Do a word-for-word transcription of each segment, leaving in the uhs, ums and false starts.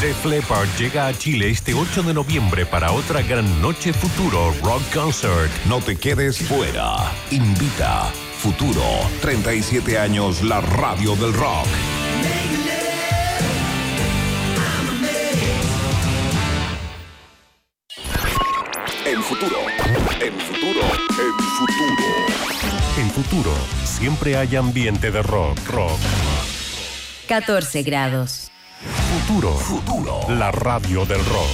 Def Leppard llega a Chile este ocho de noviembre para otra gran noche Futuro Rock Concert. No te quedes fuera. Invita Futuro. treinta y siete años, la radio del rock. En Futuro. En Futuro. En Futuro. En Futuro siempre hay ambiente de rock. Rock. catorce grados. Futuro. Futuro. La radio del rock.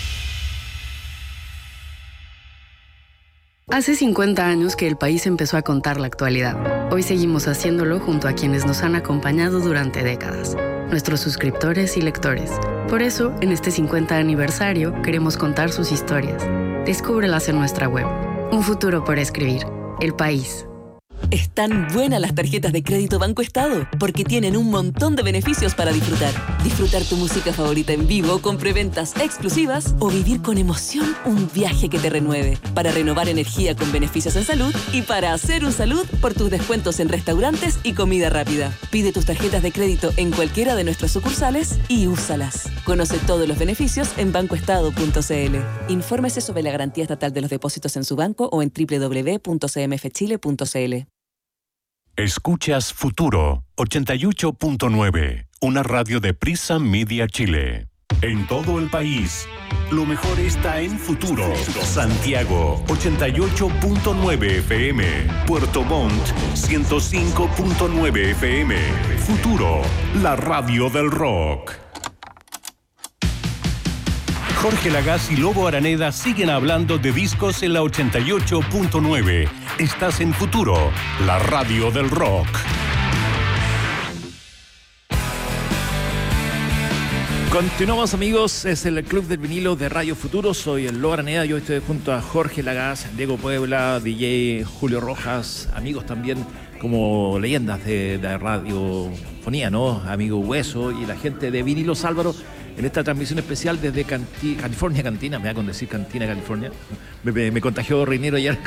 Hace cincuenta años que el país empezó a contar la actualidad. Hoy seguimos haciéndolo junto a quienes nos han acompañado durante décadas, nuestros suscriptores y lectores. Por eso, en este cincuenta aniversario, queremos contar sus historias. Descúbrelas en nuestra web. Un futuro por escribir. El país. Están buenas las tarjetas de crédito Banco Estado porque tienen un montón de beneficios para disfrutar. Disfrutar tu música favorita en vivo con preventas exclusivas o vivir con emoción un viaje que te renueve. Para renovar energía con beneficios en salud y para hacer un salud por tus descuentos en restaurantes y comida rápida. Pide tus tarjetas de crédito en cualquiera de nuestras sucursales y úsalas. Conoce todos los beneficios en banco estado punto c l. Infórmese sobre la garantía estatal de los depósitos en su banco o en doble u doble u doble u punto c m f chile punto c l. Escuchas Futuro ochenta y ocho punto nueve, una radio de Prisa Media Chile. En todo el país, lo mejor está en Futuro. Santiago ochenta y ocho punto nueve F M, Puerto Montt ciento cinco punto nueve F M. Futuro, la radio del rock. Jorge Lagaz y Lobo Araneda siguen hablando de discos en la ochenta y ocho punto nueve. Estás en Futuro, la radio del rock. Continuamos, amigos, es el Club del Vinilo de Radio Futuro. Soy el Lobo Araneda, yo estoy junto a Jorge Lagaz, Diego Puebla, D J Julio Rojas, amigos también como leyendas de, de radiofonía, ¿no? Amigo Hueso y la gente de Vinilos Álvaro en esta transmisión especial desde Canti, California Cantina, me da con decir Cantina, California. Me, me, me contagió Reinero ayer.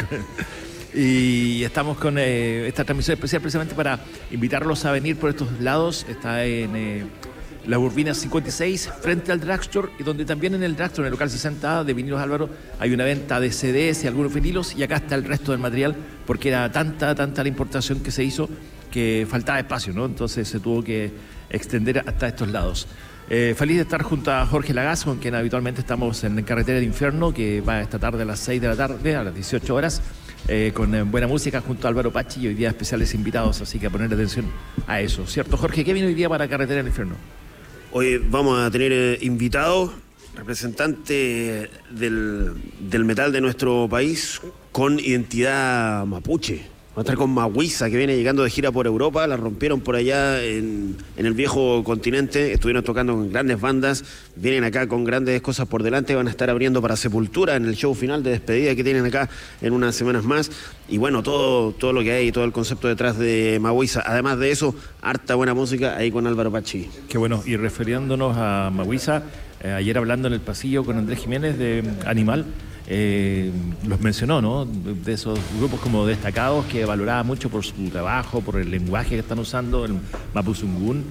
Y estamos con eh, esta transmisión especial precisamente para invitarlos a venir por estos lados. Está en eh, la Urbina cincuenta y seis, frente al Drugstore, y donde también en el Drugstore, en el local sesenta A de Vinilos Álvaro, hay una venta de C Ds y algunos vinilos, y acá está el resto del material, porque era tanta, tanta la importación que se hizo que faltaba espacio, ¿no? Entonces se tuvo que extender hasta estos lados. Eh, feliz de estar junto a Jorge Lagaz, con quien habitualmente estamos en Carretera del Infierno, que va esta tarde a las seis de la tarde, a las dieciocho horas, eh, con eh, buena música junto a Álvaro Pachi y hoy día especiales invitados, así que a poner atención a eso, ¿cierto, Jorge? ¿Qué viene hoy día para Carretera del Infierno? Hoy vamos a tener eh, invitados, representantes del, del metal de nuestro país con identidad mapuche. Vamos a estar con Mahuisa, que viene llegando de gira por Europa. La rompieron por allá en, en el viejo continente. Estuvieron tocando con grandes bandas. Vienen acá con grandes cosas por delante. Van a estar abriendo para Sepultura en el show final de despedida que tienen acá en unas semanas más. Y bueno, todo, todo lo que hay, todo el concepto detrás de Mahuisa. Además de eso, harta buena música ahí con Álvaro Pachi. Qué bueno. Y refiriéndonos a Mahuisa, eh, ayer hablando en el pasillo con Andrés Jiménez de Animal, Eh, los mencionó, ¿no? De esos grupos como destacados que valoraba mucho por su trabajo, por el lenguaje que están usando, el Mapuzungún.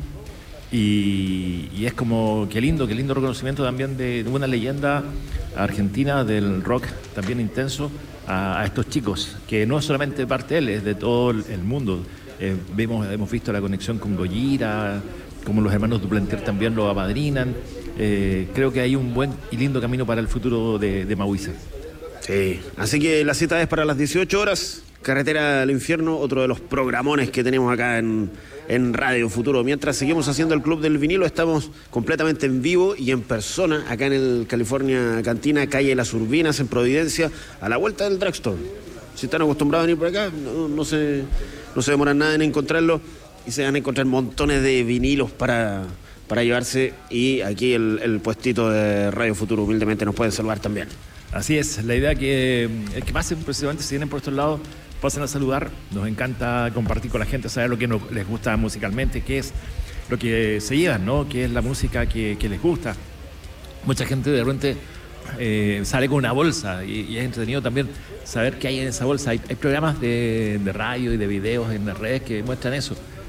Y, y es como, qué lindo, qué lindo reconocimiento también de, de una leyenda argentina del rock también intenso a, a estos chicos, que no es solamente parte de él, es de todo el mundo. Eh, vemos, hemos visto la conexión con Gojira, como los hermanos Duplantier también lo apadrinan. Eh, creo que hay un buen y lindo camino para el futuro de, de Mahuisa. Sí, así que la cita es para las dieciocho horas, Carretera al Infierno, otro de los programones que tenemos acá en, en Radio Futuro. Mientras seguimos haciendo el Club del Vinilo, estamos completamente en vivo y en persona acá en el California Cantina, calle Las Urbinas, en Providencia, a la vuelta del Drugstore. Si están acostumbrados a venir por acá, no, no, se, no se demoran nada en encontrarlo y se van a encontrar montones de vinilos para... para llevarse, y aquí el, el puestito de Radio Futuro humildemente nos pueden saludar también. Así es, la idea que, que pasen precisamente, si vienen por estos lados, pasen a saludar. Nos encanta compartir con la gente, saber lo que nos, les gusta musicalmente, qué es lo que se llevan, ¿no? Qué es la música que, que les gusta. Mucha gente de repente eh, sale con una bolsa y, y es entretenido también saber qué hay en esa bolsa. Hay, hay programas de, de radio y de videos en las redes que muestran eso.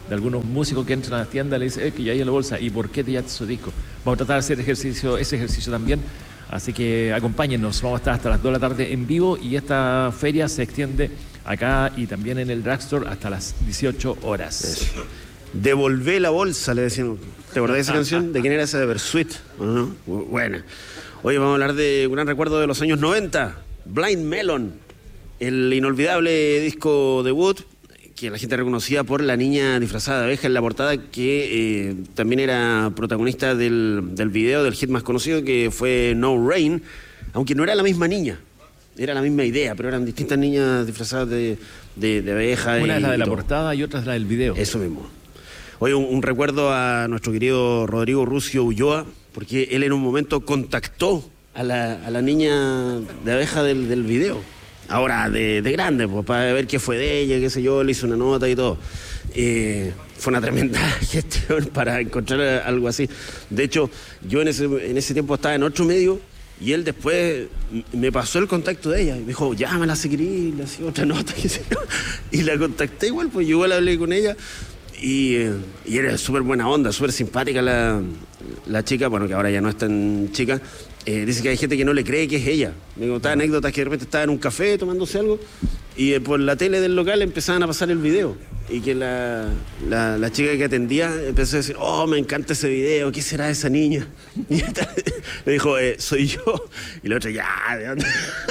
de algunos músicos que entran a las tiendas y le dicen, eh, que ya hay en la bolsa, ¿y por qué te llevaste su disco? Vamos a tratar de hacer ejercicio, ese ejercicio también, así que acompáñennos, vamos a estar hasta las dos de la tarde en vivo y esta feria se extiende acá y también en el drugstore hasta las dieciocho horas. Eso. Devolvé la bolsa, le decían. ¿Te acordás de esa canción? ¿De quién era esa? De Bersuit, ¿no? Buena. Hoy vamos a hablar de un gran recuerdo de los años noventa, Blind Melon, el inolvidable disco debut que la gente reconocía por la niña disfrazada de abeja en la portada, que eh, también era protagonista del, del video del hit más conocido, que fue No Rain, aunque no era la misma niña. Era la misma idea, pero eran distintas niñas disfrazadas de, de, de abeja. Una y, es la de la todo. portada y otra es la del video. Eso mismo. Hoy un, un recuerdo a nuestro querido Rodrigo Rucio Ulloa, porque él en un momento contactó a la, a la niña de abeja del, del video. Ahora, de, de grande, pues, para ver qué fue de ella, qué sé yo, le hizo una nota y todo. Eh, fue una tremenda gestión para encontrar algo así. De hecho, yo en ese, en ese tiempo estaba en otro medio y él después me pasó el contacto de ella. Y me dijo, llámala si querés, le hacía otra nota, qué sé yo. Y la contacté igual, pues yo igual hablé con ella. Y, eh, y era súper buena onda, súper simpática la, la chica, bueno, que ahora ya no es tan chica. Eh, dice que hay gente que no le cree que es ella. Me contaba anécdotas que de repente estaba en un café tomándose algo y eh, por la tele del local empezaban a pasar el video. Y que la, la, la chica que atendía empezó a decir, oh, me encanta ese video, ¿qué será esa niña? Y esta, le dijo, eh, soy yo. Y la otra, ya, ¿de dónde?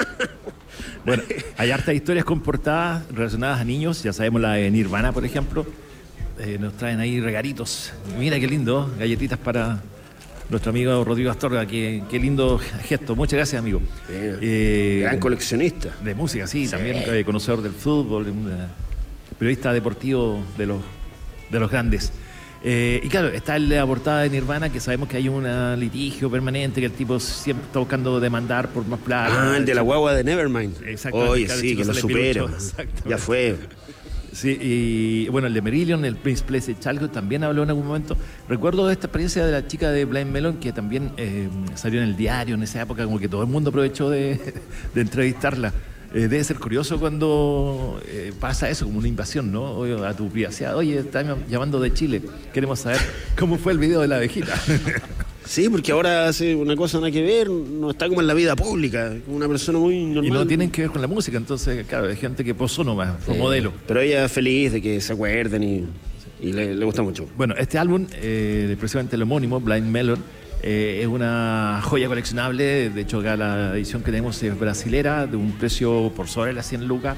Bueno, hay hartas historias con portadas relacionadas a niños, ya sabemos la de Nirvana, por ejemplo. Eh, nos traen ahí regalitos. Mira qué lindo, galletitas para nuestro amigo Rodrigo Astorga, qué, qué lindo gesto. Muchas gracias, amigo. Eh, Eh, gran coleccionista. De música, sí, Sí. también eh, conocedor del fútbol, un eh, periodista deportivo de los, de los grandes. Eh, y claro, está el de la portada de Nirvana, que sabemos que hay un litigio permanente, que el tipo siempre está buscando demandar por más plata. Ah, el de la guagua de Nevermind. Exactamente. Oye, Claro, sí, chico, que lo sale supero. pirucho. Exactamente. Ya fue. Sí, y bueno, el de Marillion, el Prince Place de Chalco, también habló en algún momento. Recuerdo de esta experiencia de la chica de Blind Melon, que también eh, salió en el diario en esa época, como que todo el mundo aprovechó de, de entrevistarla. Eh, debe ser curioso cuando eh, pasa eso, como una invasión, ¿no? Oye, a tu privacidad. Oye, están llamando de Chile, queremos saber cómo fue el video de la abejita. Sí, porque ahora hace una cosa nada que ver, no está como en la vida pública, como una persona muy normal. Y no tienen que ver con la música, entonces, claro, hay gente que posó nomás, fue Sí, modelo. Pero ella es feliz de que se acuerden y, y le, le gusta mucho. Bueno, este álbum, eh, precisamente el homónimo, Blind Melon, eh, es una joya coleccionable. De hecho, acá la edición que tenemos es brasilera, de un precio por sobre las cien lucas.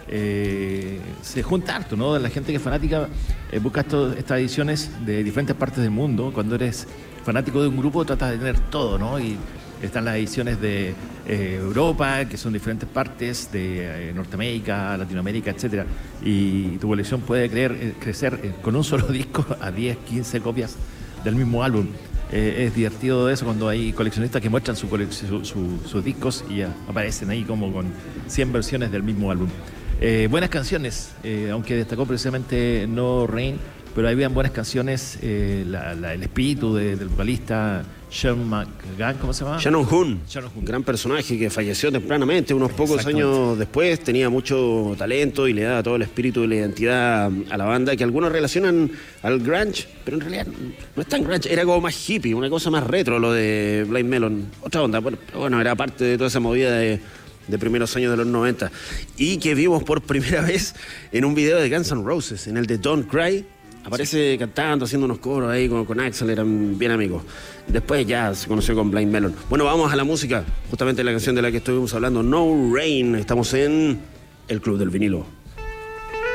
Eh, se junta harto, ¿no? La gente que es fanática eh, busca esto, estas ediciones de diferentes partes del mundo. Cuando eres fanático de un grupo, tratas de tener todo, ¿no? Y están las ediciones de eh, Europa, que son diferentes partes, de eh, Norteamérica, Latinoamérica, etcétera. Y tu colección puede creer, eh, crecer eh, con un solo disco a diez, quince copias del mismo álbum. Eh, es divertido eso cuando hay coleccionistas que muestran su colección, su, su, sus discos y ya aparecen ahí como con cien versiones del mismo álbum. Eh, buenas canciones, eh, aunque destacó precisamente No Rain, pero habían buenas canciones, eh, la, la, el espíritu de, del vocalista Sean McGann, ¿cómo se llama? Shannon Hoon, Shannon Hoon. gran personaje que falleció tempranamente, unos pocos años después, tenía mucho talento y le daba todo el espíritu y la identidad a la banda, que algunos relacionan al grunge, pero en realidad no es tan grunge, era como más hippie, una cosa más retro lo de Blind Melon, otra onda, bueno, pero bueno, era parte de toda esa movida de, de primeros años de los noventa, y que vimos por primera vez en un video de Guns N' Roses, en el de Don't Cry. Aparece cantando, haciendo unos coros ahí con, con Axl, eran bien amigos. Después ya se conoció con Blind Melon. Bueno, vamos a la música, justamente la canción de la que estuvimos hablando, No Rain. Estamos en el Club del Vinilo.